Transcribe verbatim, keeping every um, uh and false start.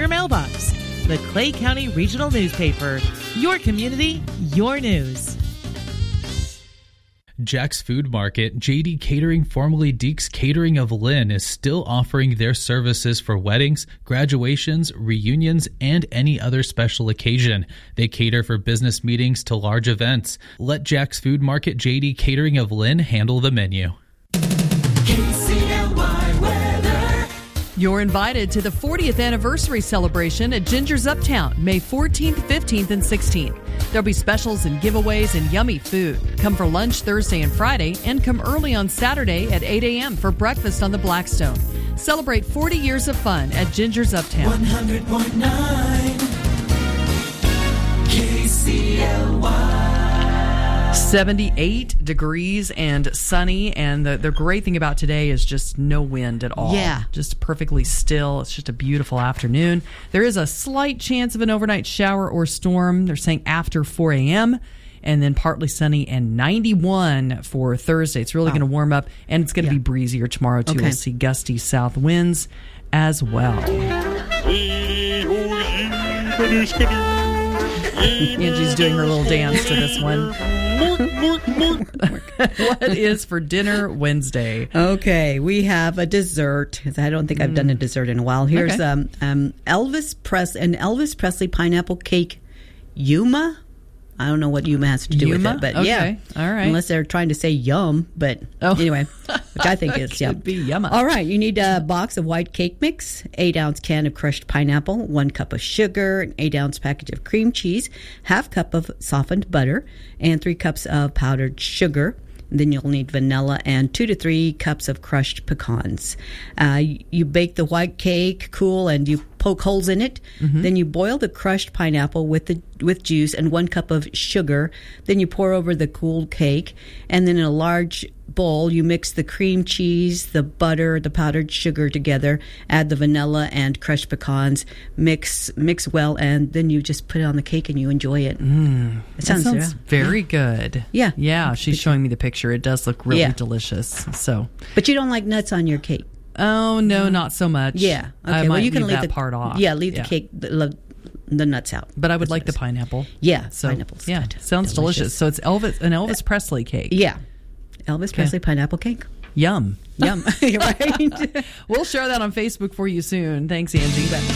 your mailbox. The Clay County Regional Newspaper. Your community, your news. Jack's Food Market, J D Catering, formerly Deeks Catering of Lynn, is still offering their services for weddings, graduations, reunions, and any other special occasion. They cater for business meetings to large events. Let Jack's Food Market, J D Catering of Lynn handle the menu. K C L Y weather. You're invited to the fortieth anniversary celebration at Ginger's Uptown, May fourteenth, fifteenth, and sixteenth. There'll be specials and giveaways and yummy food. Come for lunch Thursday and Friday, and come early on Saturday at eight a.m. for breakfast on the Blackstone. Celebrate forty years of fun at Ginger's Uptown. one hundred point nine K C L Y. seventy-eight degrees and sunny, and the, the great thing about today is just no wind at all. Yeah. Just perfectly still. It's just a beautiful afternoon. There is a slight chance of an overnight shower or storm. They're saying after four a.m., and then partly sunny and ninety-one for Thursday. It's really Wow. going to warm up, and it's going to Yeah. be breezier tomorrow, too. Okay. We'll see gusty south winds as well. Angie's doing her little dance to this one. What is for dinner Wednesday? Okay, we have a dessert. I don't think I've done a dessert in a while. Here's Okay. um, um, Elvis Press an Elvis Presley pineapple cake, Yuma. I don't know what Yuma has to do Yuma? with it, but Okay. yeah, All right. Unless they're trying to say yum, but Oh. anyway, which I think is yum. Could be yumma. All right, you need a box of white cake mix, eight ounce can of crushed pineapple, one cup of sugar, an eight ounce package of cream cheese, half cup of softened butter, and three cups of powdered sugar. Then you'll need vanilla and two to three cups of crushed pecans. Uh, you bake the white cake, cool, and you poke holes in it. Mm-hmm. Then you boil the crushed pineapple with the with juice and one cup of sugar. Then you pour over the cooled cake, and then in a large bowl you mix the cream cheese, the butter, the powdered sugar together. Add the vanilla and crushed pecans. Mix mix well, and then you just put it on the cake and you enjoy it. Mm, it That sounds yeah. very good. Yeah. Yeah, she's showing me the picture. It does look really Yeah. delicious. So, But you don't like nuts on your cake. oh no, not so much. Yeah. Okay. I well, might you can leave leave that the part off. Yeah, leave the cake, the, the nuts out. But I would That's like what the it is. pineapple. Yeah, So, pineapple's yeah, good. sounds delicious. Delicious. So it's Elvis, an Elvis Presley cake. Yeah, Elvis Presley pineapple cake. Yum. Yum. Right. We'll share that on Facebook for you soon. Thanks, Angie.